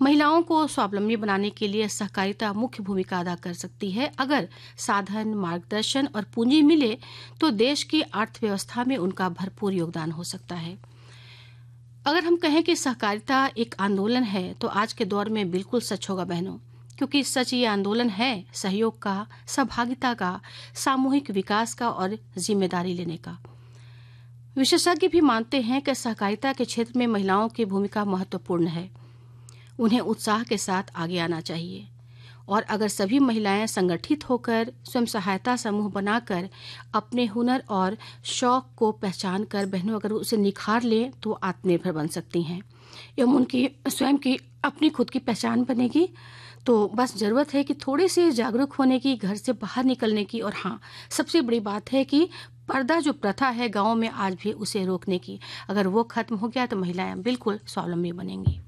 महिलाओं को स्वावलंबी बनाने के लिए सहकारिता मुख्य भूमिका अदा कर सकती है। अगर साधन, मार्गदर्शन और पूंजी मिले तो देश की अर्थव्यवस्था में उनका भरपूर योगदान हो सकता है। अगर हम कहें कि सहकारिता एक आंदोलन है तो आज के दौर में बिल्कुल सच होगा बहनों, क्योंकि सच ये आंदोलन है सहयोग का, सहभागिता का, सामूहिक विकास का और जिम्मेदारी लेने का। विशेषज्ञ भी मानते हैं कि सहकारिता के क्षेत्र में महिलाओं की भूमिका महत्वपूर्ण है। उन्हें उत्साह के साथ आगे आना चाहिए और अगर सभी महिलाएं संगठित होकर स्वयं सहायता समूह बनाकर अपने हुनर और शौक को पहचान कर बहनों अगर उसे निखार लें तो आत्मनिर्भर बन सकती हैं एवं उनकी स्वयं की अपनी खुद की पहचान बनेगी। तो बस ज़रूरत है कि थोड़े से जागरूक होने की, घर से बाहर निकलने की, और हाँ, सबसे बड़ी बात है कि पर्दा जो प्रथा है गाँव में आज भी उसे रोकने की। अगर वो खत्म हो गया तो महिलाएं बिल्कुल स्वावलंबी बनेंगी।